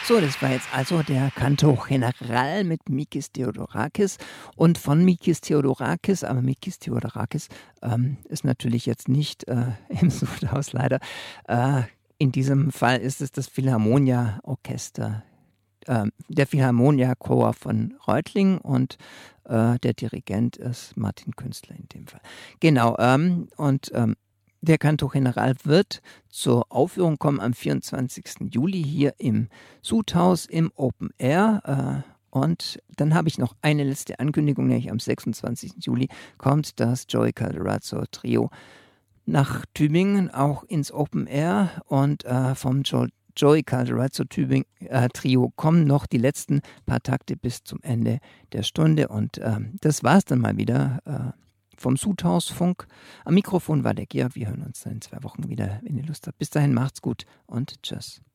So, das war jetzt also der Canto General mit Mikis Theodorakis und von Mikis Theodorakis, aber Mikis Theodorakis ist natürlich jetzt nicht im Sudhaus leider. In diesem Fall ist es das Philharmonia-Orchester, der Philharmonia-Chor von Reutlingen und der Dirigent ist Martin Künstler in dem Fall. Genau, der Canto General wird zur Aufführung kommen am 24. Juli hier im Sudhaus im Open Air. Und dann habe ich noch eine letzte Ankündigung, nämlich am 26. Juli kommt das Joey Calderazzo Trio nach Tübingen, auch ins Open Air. Und vom Joey Calderazzo Trio kommen noch die letzten paar Takte bis zum Ende der Stunde. Und das war's dann mal wieder vom Sudhausfunk. Am Mikrofon war der Georg. Wir hören uns dann in 2 Wochen wieder, wenn ihr Lust habt. Bis dahin macht's gut und tschüss.